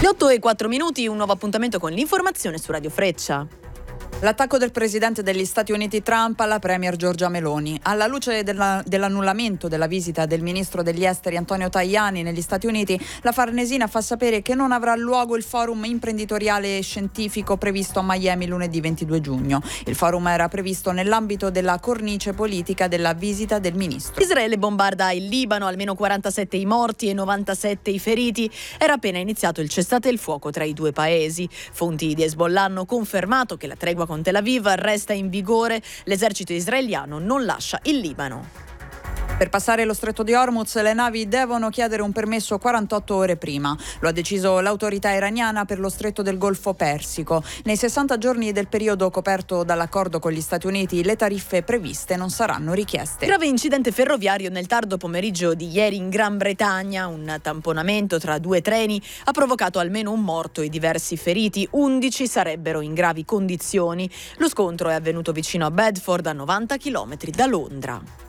Le 8:04, un nuovo appuntamento con l'informazione su Radio Freccia. L'attacco del presidente degli Stati Uniti Trump alla premier Giorgia Meloni. Alla luce dell'annullamento della visita del ministro degli esteri Antonio Tajani negli Stati Uniti, la Farnesina fa sapere che non avrà luogo il forum imprenditoriale e scientifico previsto a Miami lunedì 22 giugno. Il forum era previsto nell'ambito della cornice politica della visita del ministro. Israele bombarda il Libano, almeno 47 i morti e 97 i feriti. Era appena iniziato il cessate il fuoco tra i due paesi. Fonti di Hezbollah hanno confermato che la tregua con Tel Aviv resta in vigore. L'esercito israeliano non lascia il Libano. Per passare lo stretto di Hormuz le navi devono chiedere un permesso 48 ore prima. Lo ha deciso l'autorità iraniana per lo stretto del Golfo Persico. Nei 60 giorni del periodo coperto dall'accordo con gli Stati Uniti, le tariffe previste non saranno richieste. Grave incidente ferroviario nel tardo pomeriggio di ieri in Gran Bretagna. Un tamponamento tra due treni ha provocato almeno un morto e diversi feriti. 11 sarebbero in gravi condizioni. Lo scontro è avvenuto vicino a Bedford, a 90 km da Londra.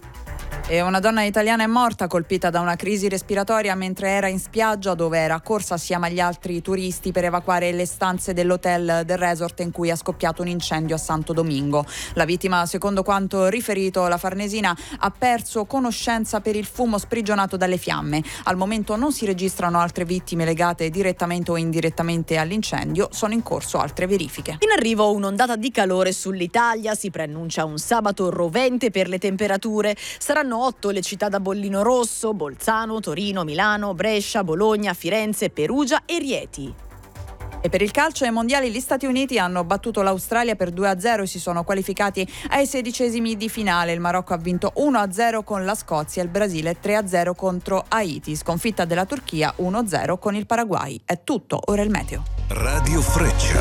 E una donna italiana è morta colpita da una crisi respiratoria mentre era in spiaggia, dove era corsa assieme agli altri turisti per evacuare le stanze dell'hotel del resort in cui è scoppiato un incendio a Santo Domingo. La vittima, secondo quanto riferito la Farnesina, ha perso conoscenza per il fumo sprigionato dalle fiamme. Al momento non si registrano altre vittime legate direttamente o indirettamente all'incendio. Sono in corso altre verifiche. In arrivo un'ondata di calore sull'Italia. Si preannuncia un sabato rovente per le temperature. Saranno 8 le città da bollino rosso: Bolzano, Torino, Milano, Brescia, Bologna, Firenze, Perugia e Rieti. E per il calcio ai mondiali gli Stati Uniti hanno battuto l'Australia per 2-0 e si sono qualificati ai 16esimi di finale. Il Marocco ha vinto 1-0 con la Scozia e il Brasile 3-0 contro Haiti. Sconfitta della Turchia 1-0 con il Paraguay. È tutto, ora il meteo. Radio Freccia.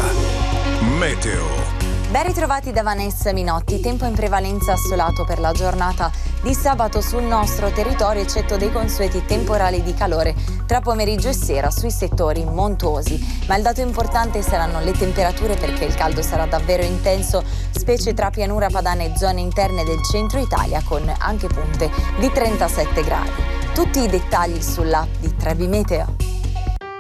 Meteo. Ben ritrovati da Vanessa Minotti. Tempo in prevalenza assolato per la giornata di sabato sul nostro territorio, eccetto dei consueti temporali di calore tra pomeriggio e sera sui settori montuosi. Ma il dato importante saranno le temperature, perché il caldo sarà davvero intenso, specie tra pianura padana e zone interne del centro Italia, con anche punte di 37 gradi. Tutti i dettagli sull'app di Trebi Meteo.